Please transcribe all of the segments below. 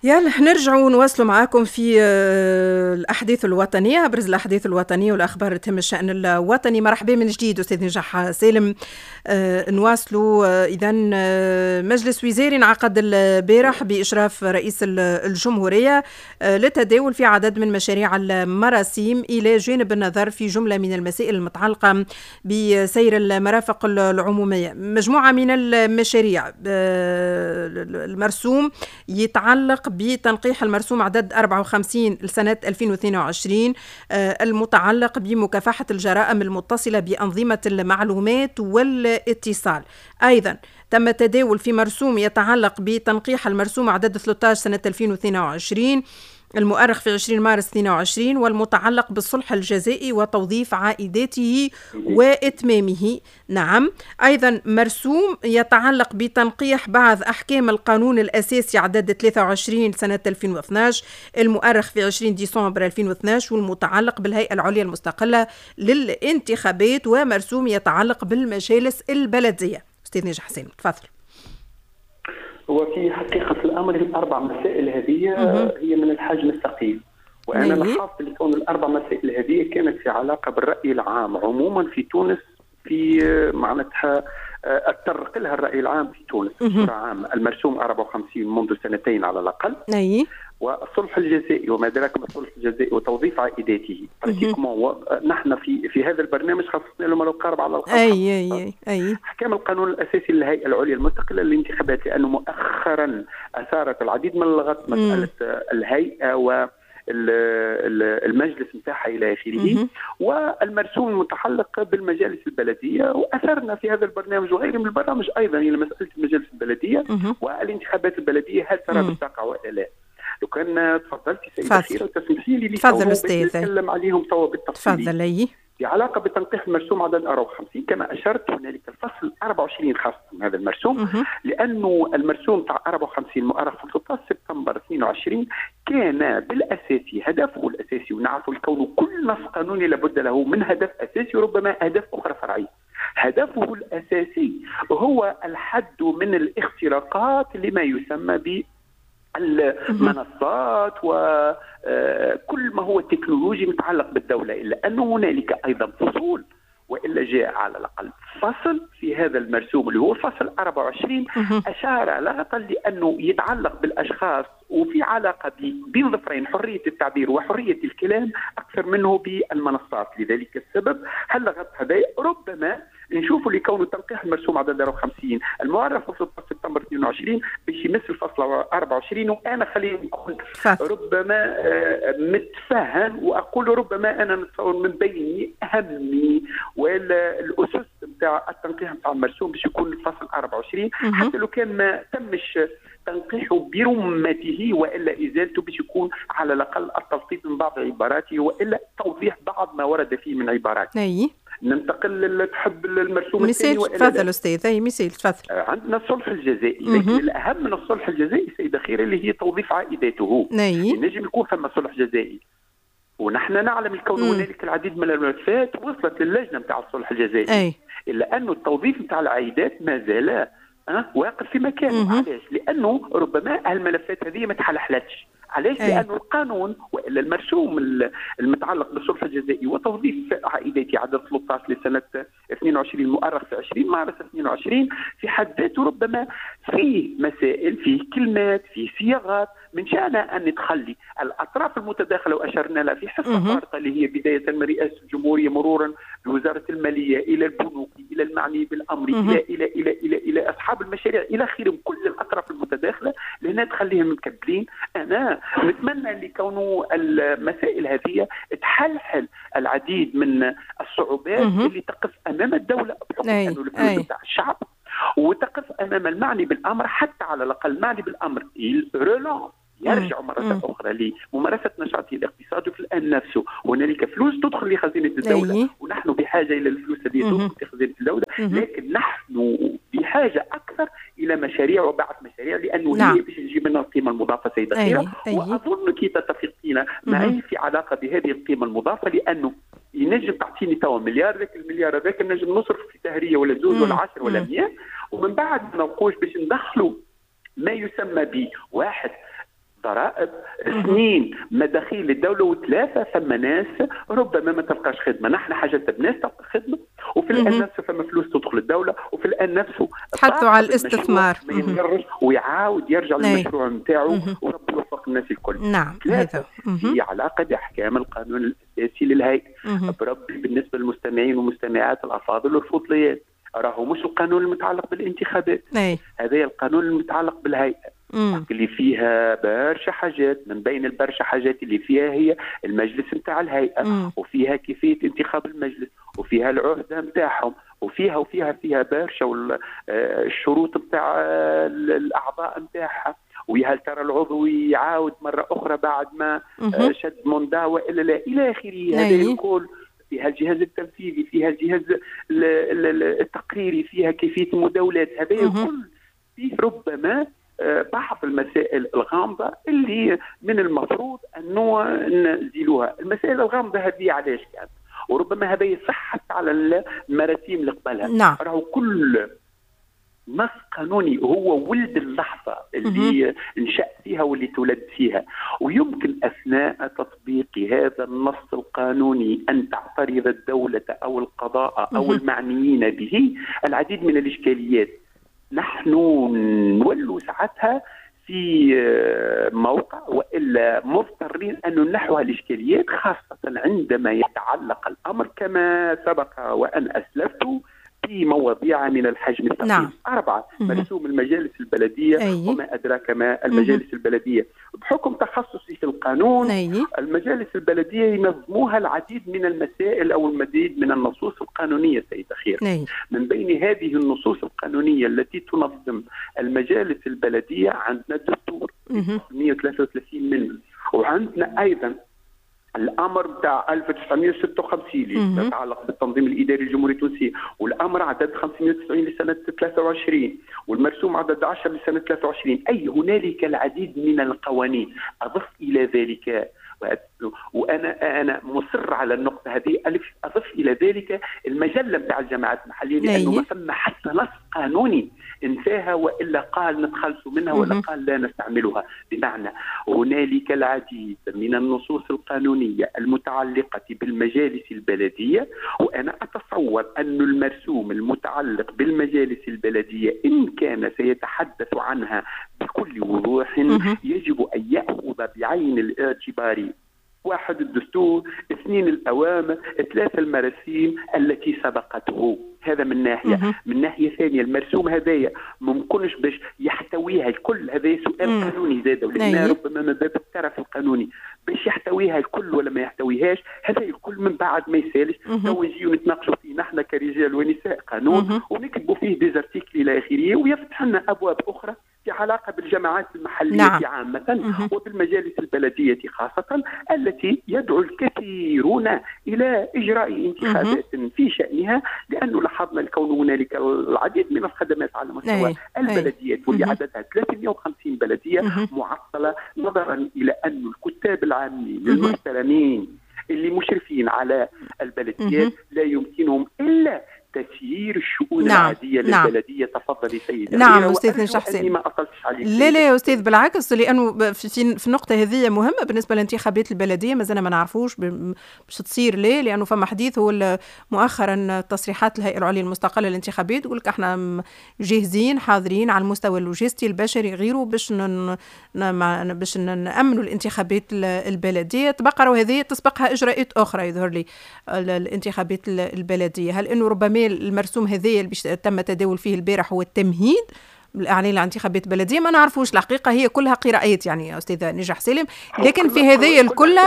يلا نرجعوا نواصلوا معاكم في الأحداث الوطنية، أبرز الأحداث الوطنية والأخبار تهم الشأن الوطني. مرحبا من جديد أستاذ نجاح سالم. نواصلوا إذا. مجلس وزاري انعقد البارح بإشراف رئيس الجمهورية للتداول في عدد من مشاريع المراسيم إلى جانب النظر في جملة من المسائل المتعلقة بسير المرافق العمومية. مجموعة من المشاريع المرسوم يتعلق بتنقيح المرسوم عدد 54 لسنة 2022 المتعلق بمكافحة الجرائم المتصلة بأنظمة المعلومات والاتصال. أيضا تم التداول في مرسوم يتعلق بتنقيح المرسوم عدد 13 سنة 2022 المؤرخ في 20 مارس 22 والمتعلق بالصلح الجزائي وتوظيف عائداته وإتمامه. نعم. أيضا مرسوم يتعلق بتنقيح بعض أحكام القانون الأساسي عدد 23 سنة 2012 المؤرخ في 20 ديسمبر 2012 والمتعلق بالهيئة العليا المستقلة للانتخابات، ومرسوم يتعلق بالمجالس البلدية. أستاذ ناجح حسين تفضل. هو في حقيقة الأمر الأربع مسائل هذه هي من الحجم الثقيل، وأنا لاحظت لكون الأربع مسائل هذه كانت في علاقة بالرأي العام عموما في تونس، في معناتها أتطرق لها الرأي العام في تونس بصورة عامة. المرسوم 54 منذ سنتين على الأقل، والصلح الجزائي وما أدراك ما الصلح الجزائي وتوظيف عائداته. نحن في هذا البرنامج خصصنا له ما يقارب على أحكام القانون الأساسي للهيئة العليا المستقلة للانتخابات، لأنه مؤخرا أثارت العديد من اللغط مسألة الهيئة والمجلس نتاعها إلى آخره، والمرسوم المتعلق بالمجالس البلدية. وأثرنا في هذا البرنامج وغيره من البرامج أيضا إلى مسألة المجالس البلدية والانتخابات البلدية، هل ترى بالتقع ولا لا. لو كان تفضلتي سيدة خيرة وتسمحي لي نتكلم عليهم توا بالتفصيل. تفضل. في علاقة بتنقيح المرسوم عدد 54 كما أشرت هنالك الفصل 24 خاص من هذا المرسوم، لأنه المرسوم تاع 54 مؤرخ في 16 سبتمبر 22 كان بالأساسي هدفه الأساسي، ونعرف الكون كل نص قانوني لابد له من هدف أساسي وربما أهداف أخرى فرعية. هدفه الأساسي هو الحد من الاختراقات لما يسمى ب المنصات وكل ما هو تكنولوجي متعلق بالدولة، إلا أنه هنالك أيضا فصول، وإلا جاء على الأقل فصل في هذا المرسوم اللي هو فصل 24 أشار لغطا لأنه يتعلق بالأشخاص وفي علاقة بين ظفرين حرية التعبير وحرية الكلام أكثر منه بالمنصات. لذلك السبب هاللغط هذا ربما نشوفوا لكونه تنقيح المرسوم عدد 54 المؤرخ في 16 سبتمبر 22 باش يمس الفصل 24. وأنا خليني أقول ربما متفهم، وأقول ربما أنا نتصور من بين أهم والأسس نتاع التنقيح نتاع المرسوم باش يكون الفصل 24 حتى لو كان ما تمش تنقيحه برمته وإلا إزالته باش يكون على الأقل التلطيف من بعض عباراته وإلا توضيح بعض ما ورد فيه من عبارات. ننتقل تحب المرسوم الثاني. تفضل أستاذ. مثال تفضل. عندنا الصلح الجزائي، لكن الأهم من الصلح الجزائي سيدة خير اللي هي توظيف عائداته. نجم يكون ثم صلح جزائي، ونحن نعلم الكون هنالك العديد من الملفات وصلت للجنة نتاع الصلح الجزائي، إلا أنه التوظيف نتاع العائدات ما زال واقف في مكانه. علاش؟ لأنه ربما الملفات هذه ما تحلحلتش. علاش؟ لأنه القانون وإلا المرسوم المتعلق بالصلح الجزائي وتوظيف عائداتي عدد 13 لسنة 22 المؤرخ في 20 مارس 22 في حد ذاته ربما فيه مسائل، فيه كلمات، فيه صياغات من شأنها أن تخلي الأطراف المتداخلة وأشرنا لها في حصة فارقة اللي هي بداية من رئاسة الجمهورية مرورا بوزارة المالية إلى البنوك إلى المعني بالأمر إلى إلى إلى إلى إلى أصحاب المشاريع إلى آخره، كل الأطراف المتداخلة لهنا تخليهم مكبلين. أنا نتمنى لكونه المسائل هذه تحلحل العديد من الصعوبات اللي تقف أمام الدولة بحكم أنه الفلوس بتاع الشعب، وتقف أمام المعني بالأمر حتى على الأقل المعني بالأمر يرجع مرة أخرى لممارسة نشاطه الاقتصادي في الآن نفسه. هنالك فلوس تدخل لخزينة الدولة ونحن بحاجة إلى الفلوس التي تدخل في خزينة الدولة، لكن نحن بحاجة أكثر إلى مشاريع وبعض مشاريع لأنه هي باش تجيب لنا القيمة المضافة سيدة خيرة. وأظنك تتفقين معي في علاقة بهذه القيمة المضافة، لأنه ينجم تعطيني توا مليار، ذاك المليار هذاك نجم نصرف في تهرية ولا زوج ولا 10 ولا 100، ومن بعد ما نقولش باش ندخلوا ما يسمى بواحد الضرائب، سنين مداخيل الدوله، وثلاثه ثم ناس ربما ما تلقاش خدمه. نحن حاجتنا بناس تلقى خدمه، وفي الان نفسه فما فلوس تدخل الدوله، وفي الان نفسه تحطوا على الاستثمار ما ينجرش ويعاود يرجع للمشروع نتاعو، وربي يوفق الناس الكل. نعم. ثلاثه هي علاقه باحكام القانون الاساسي للهيئه. بربي بالنسبه للمستمعين والمستمعات الافاضل والفضليات، راهو مش القانون المتعلق بالانتخابات، هذا القانون المتعلق بالهيئه اللي فيها برشا حاجات. من بين البرشا حاجات اللي فيها هي المجلس نتاع الهيئه، وفيها كيفيه انتخاب المجلس، وفيها العهده نتاعهم، وفيها برشا الشروط نتاع الاعضاء نتاعها، وهل ترى العضو يعاود مره اخرى بعد ما شد مندا والا لا الى اخره. هذا الكل فيها الجهاز التنفيذي، فيها الجهاز التقريري، فيها كيفيه المداولات. هذا الكل فيه ربما بعض المسائل الغامضة اللي من المفروض أنه نزيلوها. المسائل الغامضة هذه علاش كانت، وربما هذا يصح حتى على المراسيم اللي قبلها. نعم. راهو كل نص قانوني هو ولد اللحظة اللي انشأ فيها واللي تولد فيها، ويمكن أثناء تطبيق هذا النص القانوني أن تعترض الدولة أو القضاء أو المعنيين به العديد من الإشكاليات. نحن نولوا ساعتها في موقع والا مضطرين ان ننحو الاشكاليات، خاصه عندما يتعلق الامر كما سبق وان اسلفت في مواضيع من الحجم الثقيل. نعم. 4 مرسوم المجالس البلديه. وما ادراك ما المجالس البلديه. بحكم تخصصي في القانون، المجالس البلديه ينظموها العديد من المسائل او المزيد من النصوص القانونيه سيد اخير. من بين هذه النصوص القانونيه التي تنظم المجالس البلديه عندنا الدستور 133 منه، وعندنا ايضا الامر بتاع 1956 اللي يتعلق بالتنظيم الاداري الجمهوري التونسي، والامر عدد 590 لسنه 23، والمرسوم عدد 10 لسنه 23. اي هنالك العديد من القوانين. اضف الى ذلك، وانا مصر على النقطه هذه، اضف الى ذلك المجله بتاع الجماعات المحليه، لانه ما ثم حتى نص قانوني انساها والا قال نتخلصوا منها ولا قال لا نستعملها. بمعنى هنالك العديد من النصوص القانونيه المتعلقه بالمجالس البلديه، وانا اتصور ان المرسوم المتعلق بالمجالس البلديه ان كان سيتحدث عنها بكل وضوح يجب ان ياخذ بعين الاعتبار: 1 الدستور، 2 الأوامر، 3 المراسيم التي سبقته. هذا من ناحية. من ناحية ثانية المرسوم هذايا ممكنش باش يحتويها الكل. هذا سؤال قانوني زاد، ولكن ربما من باب الترف القانوني باش يحتويها الكل ولا ما يحتويهاش. هذا الكل من بعد ما يسالش تو نجيو نتناقشوا فيه نحن كرجال ونساء قانون ونكتبوا فيه ديزارتيكل إلى آخره، ويفتح لنا أبواب أخرى في علاقة بالجماعات المحلية عامة وبالمجالس البلدية خاصة، التي يدعو الكثيرون إلى إجراء انتخابات في شأنها، لأنه لاحظنا الكون هنالك العديد من الخدمات على مستوى البلديات، واللي عددها 350 بلدية معطلة، نظرا إلى أن الكتاب العامين المحترمين اللي مشرفين على البلديات لا يمكنهم إلا تسيير الشؤون العادية للبلدية. تفضلي سيدي. نعم أستاذ نجاح حسين. ما أطلتش عليك. لا يا أستاذ، بالعكس، لأنه في النقطة هذه مهمة بالنسبة للانتخابات البلدية. مازلنا ما نعرفوش باش تصير ليه، لأنه فما حديث هو مؤخرا تصريحات الهيئة العليا المستقلة للانتخابات يقول لك احنا جاهزين حاضرين على المستوى اللوجستي البشري غيره باش نأمنوا الانتخابات البلدية. تبقى وهذه تسبقها إجراءات أخرى يظهر لي الانتخابات البلدية. هل إنه ربما المرسوم هذا اللي تم تداول فيه البارح هو التمهيد الإعلان الانتخابات البلدية؟ ما نعرفوش الحقيقة، هي كلها قراءات يعني يا أستاذ نجاح سالم. لكن في هذه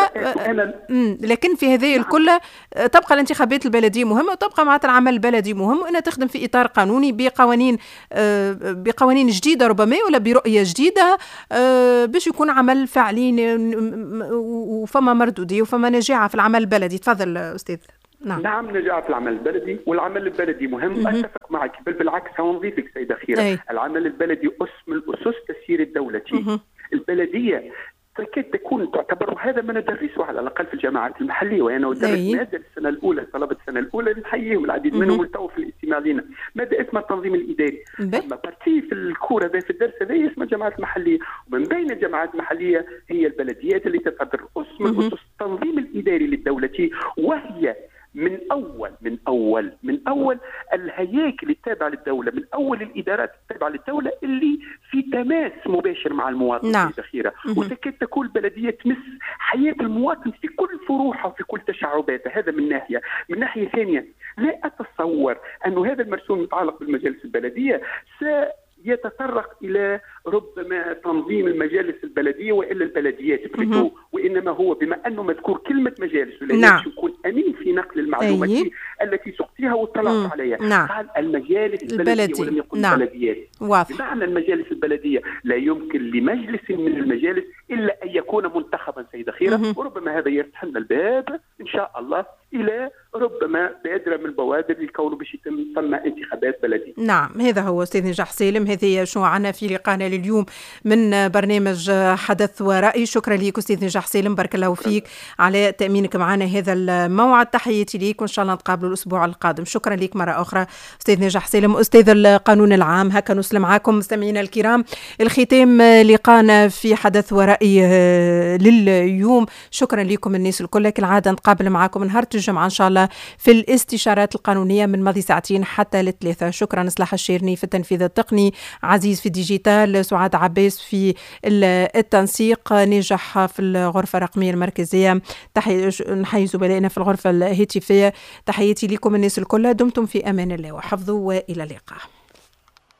الكل تبقى الانتخابات البلدية مهمة، وتبقى مع العمل البلدي مهم، وأنها تخدم في إطار قانوني بقوانين جديدة ربما ولا برؤية جديدة باش يكون عمل فعلي وفما مردودية وفما نجاعة في العمل البلدي. تفضل أستاذ. نعم نجاح في العمل البلدي، والعمل البلدي مهم. أتفق معك، بل بالعكس سأضيف لك سيدة خيرة. العمل البلدي أس من أسس تسيير الدولة. البلدية تكاد تكون تعتبر، وهذا ما ندرسه على الاقل في الجامعات المحليه، وانا ادرس ماده السنه الاولى، طلبه السنه الاولى نحييهم العديد منهم التو في الاستماع لنا، ماده اسمها التنظيم الاداري. اما بارتي في الكور هذا في الدرس هذا اسمها الجامعات المحليه، ومن بين الجامعات المحليه هي البلديات اللي تعتبر اسس من اسس التنظيم الاداري للدوله، وهي من اول الهياكل التابعه للدوله، من اول الادارات التابعه للدوله اللي في تماس مباشر مع المواطن. نعم. في الاخيره وتكاد تكون البلديه تمس حياه المواطن في كل فروعها وفي كل تشعباته. هذا من ناحيه. من ناحيه ثانيه لا اتصور ان هذا المرسوم المتعلق بالمجالس البلديه يتطرق إلى ربما تنظيم المجالس البلدية وإلا البلديات بلتو، وإنما هو بما أنه مذكور كلمة مجالس ولازم نعم. يكون أمين في نقل المعلومات التي سقتيها واطلعت عليها. نعم. قال المجالس البلدية ولم يقل البلديات. بمعنى المجالس البلدية لا يمكن لمجلس من المجالس إلا أن يكون منتخبا سيدة خيرة، وربما هذا يفتح لنا الباب إن شاء الله إلى ربما بادرة من البوادر لكونه باش يتم ثم انتخابات بلدية. نعم، هذا هو أستاذ نجاح سالم. هذه شو عنا في لقاءنا لليوم من برنامج حدث ورأي. شكرا لك أستاذ نجاح سالم، بارك الله فيك على تأمينك معنا هذا الموعد. تحياتي ليك وإن شاء الله نتقابلوا الأسبوع القادم. شكرا لك مرة أخرى أستاذ نجاح سالم أستاذ القانون العام. هكا نسلم معكم مستمعينا الكرام الختام لقاءنا في حدث ورأي لليوم. شكرا لكم الناس الكل. كالعادة نتقابل معكم نهار الجمعة إن شاء الله في الاستشارات القانونية من ماضي ساعتين حتى ل3. شكرا إصلاح الشيرني في التنفيذ التقني، عزيز في الديجيتال، سعاد عباس في التنسيق، نجح في الغرفة الرقمية المركزية. نحيي زملائنا في الغرفة الهاتفية. تحياتي لكم الناس الكل. دمتم في أمان الله وحفظه، وإلى اللقاء.